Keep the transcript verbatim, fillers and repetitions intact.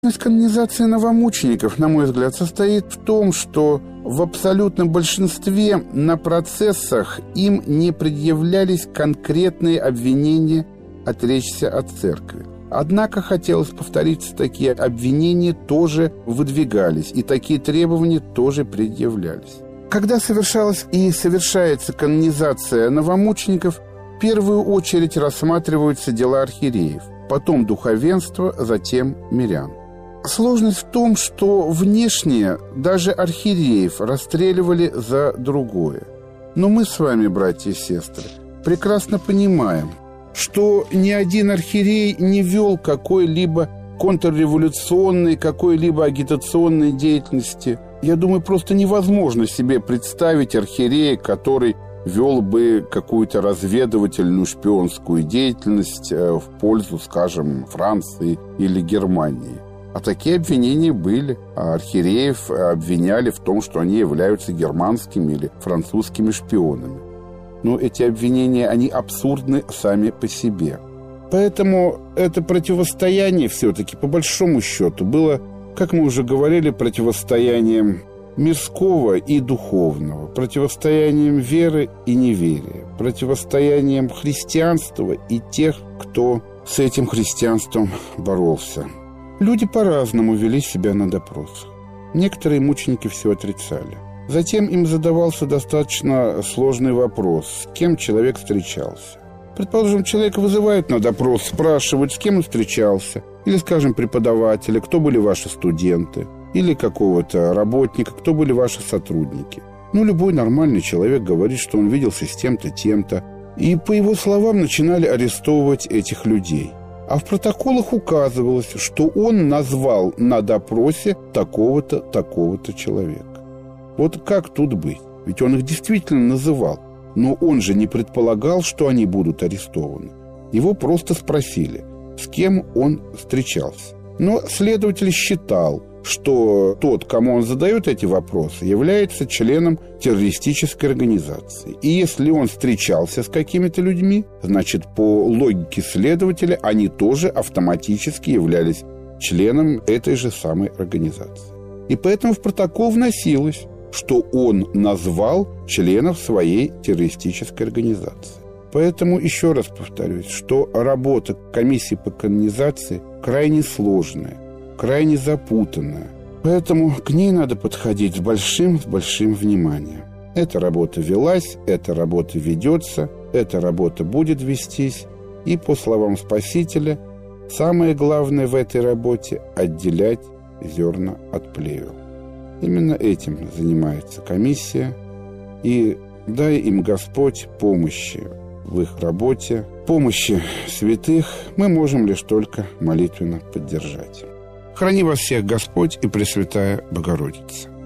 Канонизация новомучеников, на мой взгляд, состоит в том, что в абсолютном большинстве на процессах им не предъявлялись конкретные обвинения отречься от церкви. Однако, хотелось повториться, такие обвинения тоже выдвигались, и такие требования тоже предъявлялись. Когда совершалась и совершается канонизация новомучеников, в первую очередь рассматриваются дела архиереев, потом духовенство, затем мирян. Сложность в том, что внешне даже архиереев расстреливали за другое. Но мы с вами, братья и сестры, прекрасно понимаем, что ни один архиерей не вел какой-либо контрреволюционной, какой-либо агитационной деятельности. Я думаю, просто невозможно себе представить архиерея, который вел бы какую-то разведывательную шпионскую деятельность в пользу, скажем, Франции или Германии. А такие обвинения были. А архиереев обвиняли в том, что они являются германскими или французскими шпионами. Но эти обвинения, они абсурдны сами по себе. Поэтому это противостояние все-таки, по большому счету, было, как мы уже говорили, противостоянием мирского и духовного, противостоянием веры и неверия, противостоянием христианства и тех, кто с этим христианством боролся. Люди по-разному вели себя на допросах. Некоторые мученики все отрицали. Затем им задавался достаточно сложный вопрос, с кем человек встречался. Предположим, человека вызывают на допрос, спрашивают, с кем он встречался. Или, скажем, преподавателя, кто были ваши студенты. Или какого-то работника, кто были ваши сотрудники. Ну, любой нормальный человек говорит, что он виделся с тем-то, тем-то. И, по его словам, начинали арестовывать этих людей. А в протоколах указывалось, что он назвал на допросе такого-то, такого-то человека. Вот как тут быть? Ведь он их действительно называл. Но он же не предполагал, что они будут арестованы. Его просто спросили, с кем он встречался. Но следователь считал, что тот, кому он задает эти вопросы, является членом террористической организации. И если он встречался с какими-то людьми, значит, по логике следователя, они тоже автоматически являлись членом этой же самой организации. И поэтому в протокол вносилось, что он назвал членов своей террористической организации. Поэтому еще раз повторюсь, что работа комиссии по канонизации крайне сложная, крайне запутанная. Поэтому к ней надо подходить с большим, с большим вниманием. Эта работа велась, эта работа ведется, эта работа будет вестись. И, по словам Спасителя, самое главное в этой работе – отделять зерна от плевел. Именно этим занимается комиссия. И дай им Господь помощи в их работе, помощи святых мы можем лишь только молитвенно поддержать. Храни вас всех Господь и Пресвятая Богородица.